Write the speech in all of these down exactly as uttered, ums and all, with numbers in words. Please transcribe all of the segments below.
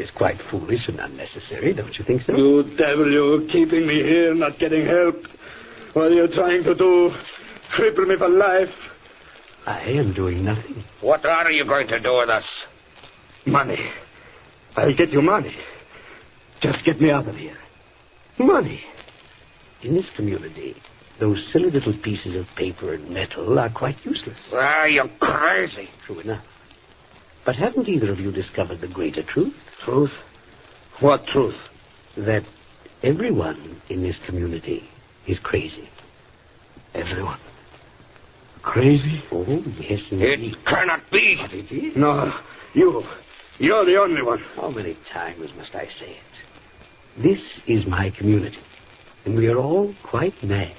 is quite foolish and unnecessary, don't you think so? You devil, you keeping me here, not getting help. What are you trying to do? Cripple me for life? I am doing nothing. What are you going to do with us? Money. I'll get you money. Just get me out of here. Money. In this community, those silly little pieces of paper and metal are quite useless. Ah, you're crazy. True enough. But haven't either of you discovered the greater truth? Truth? What truth? That everyone in this community is crazy. Everyone? Crazy? Oh, yes, indeed. It cannot be. But it is. No, you. You're the only one. How many times must I say it? This is my community, and we are all quite mad.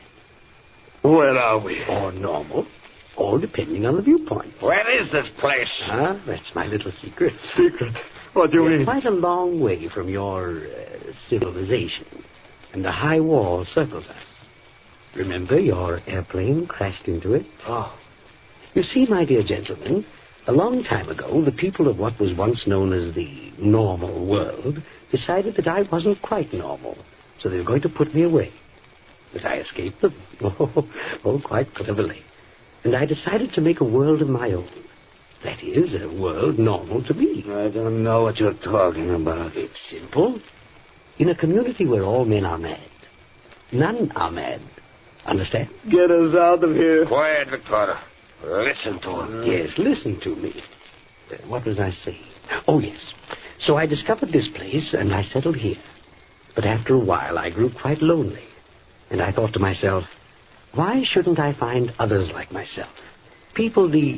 Where are we? Or normal, all depending on the viewpoint. Where is this place? Ah, that's my little secret. Secret? What do you We're mean? quite a long way from your uh, civilization, and a high wall circles us. Remember, your airplane crashed into it? Oh. You see, my dear gentlemen, a long time ago, the people of what was once known as the normal world decided that I wasn't quite normal, so they were going to put me away. But I escaped them. Oh, oh, quite cleverly. And I decided to make a world of my own. That is, a world normal to me. I don't know what you're talking about. It's simple. In a community where all men are mad, none are mad. Understand? Get us out of here. Quiet, Victoria. Listen to him. Yes, listen to me. Uh, what was I saying? Oh, yes. So I discovered this place, and I settled here. But after a while, I grew quite lonely. And I thought to myself, why shouldn't I find others like myself? People the...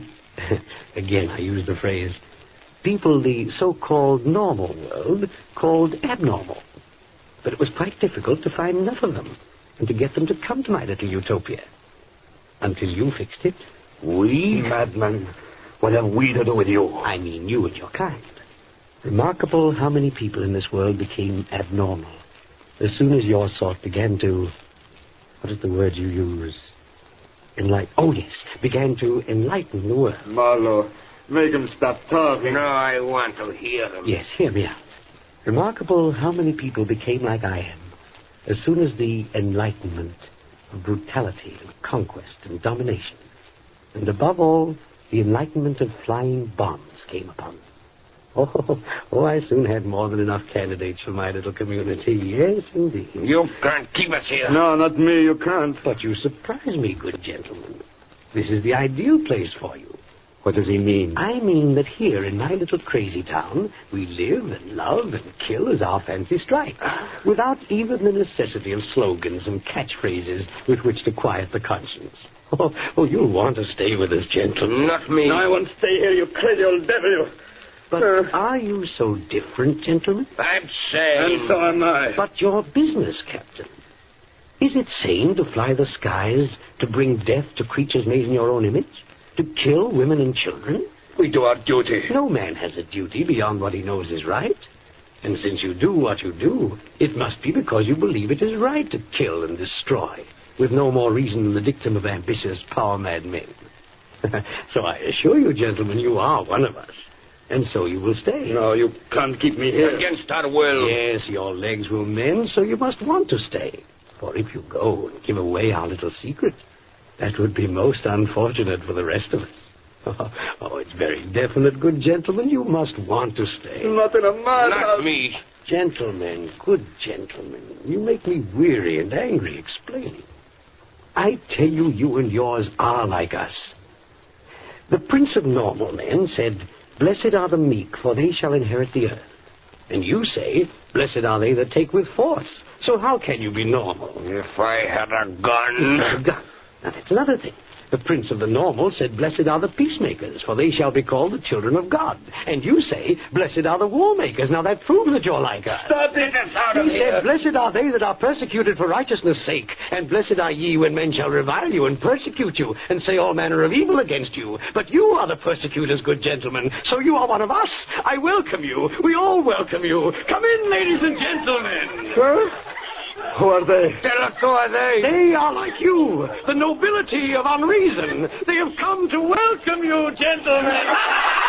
Again, I use the phrase, people the so-called normal world called abnormal. But it was quite difficult to find enough of them and to get them to come to my little utopia. Until you fixed it. We? Madman. What have we to do with you? I mean you and your kind. Remarkable how many people in this world became abnormal as soon as your sort began to... What is the word you use? Enlighten. Oh, yes. Began to enlighten the world. Marlowe, make him stop talking. No, I want to hear him. Yes, hear me out. Remarkable how many people became like I am as soon as the enlightenment of brutality and conquest and domination, and above all, the enlightenment of flying bombs came upon them. Oh, oh, I soon had more than enough candidates for my little community. Yes, indeed. You can't keep us here. No, not me. You can't. But you surprise me, good gentleman. This is the ideal place for you. What does he mean? I mean that here in my little crazy town, we live and love and kill as our fancy strikes, without even the necessity of slogans and catchphrases with which to quiet the conscience. Oh, oh, you'll want to stay with us, gentlemen. Not me. No, I won't stay here, you crazy old devil, you. But Uh. are you so different, gentlemen? I'm saying... And so am I. But your business, Captain. Is it sane to fly the skies to bring death to creatures made in your own image? To kill women and children? We do our duty. No man has a duty beyond what he knows is right. And since you do what you do, it must be because you believe it is right to kill and destroy, with no more reason than the dictum of ambitious, power-mad men. So I assure you, gentlemen, you are one of us. And so you will stay. No, you can't keep me here. Against our will. Yes, your legs will mend, so you must want to stay. For if you go and give away our little secret, that would be most unfortunate for the rest of us. Oh, oh, it's very definite, good gentlemen. You must want to stay. Not in a Not madhouse. me. Gentlemen, good gentlemen, you make me weary and angry explaining. I tell you, you and yours are like us. The Prince of Normal Men said, "Blessed are the meek, for they shall inherit the earth." And you say, "Blessed are they that take with force." So how can you be normal? If I had a gun... A gun. Now, that's another thing. The Prince of the Normal said, "Blessed are the peacemakers, for they shall be called the children of God." And you say, "Blessed are the war makers." Now, that proves that you're like us. Stop it. Get us out of He here. said, "Blessed are they that are persecuted for righteousness' sake, and blessed are ye when men shall revile you and persecute you, and say all manner of evil against you. But you are the persecutors, good gentlemen, so you are one of us. I welcome you. We all welcome you. Come in, ladies and gentlemen." Huh? Who are they? Tell us who are they. They are like you, the nobility of unreason. They have come to welcome you, gentlemen.